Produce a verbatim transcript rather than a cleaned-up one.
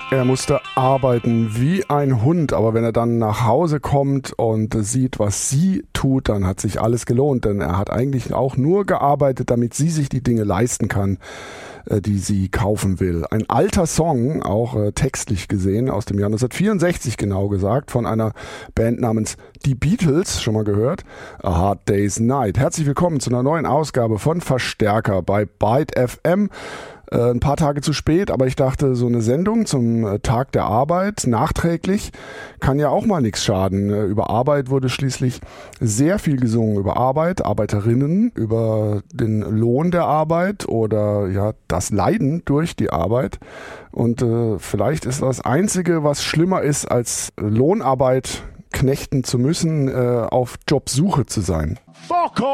Er musste arbeiten wie ein Hund, aber wenn er dann nach Hause kommt und sieht, was sie tut, dann hat sich alles gelohnt, denn er hat eigentlich auch nur gearbeitet, damit sie sich die Dinge leisten kann, die sie kaufen will. Ein alter Song, auch äh, textlich gesehen, aus dem Jahr neunzehnhundertvierundsechzig genau gesagt, von einer Band namens Die Beatles, schon mal gehört, A Hard Day's Night. Herzlich willkommen zu einer neuen Ausgabe von Verstärker bei Byte F M. Äh, ein paar Tage zu spät, aber ich dachte, so eine Sendung zum äh, Tag der Arbeit, nachträglich, kann ja auch mal nichts schaden. Äh, über Arbeit wurde schließlich sehr viel gesungen, über Arbeit, Arbeiterinnen, über den Lohn der Arbeit oder ja das Leiden durch die Arbeit. Und äh, vielleicht ist das Einzige, was schlimmer ist, als Lohnarbeit knechten zu müssen, äh, auf Jobsuche zu sein. Fuck off!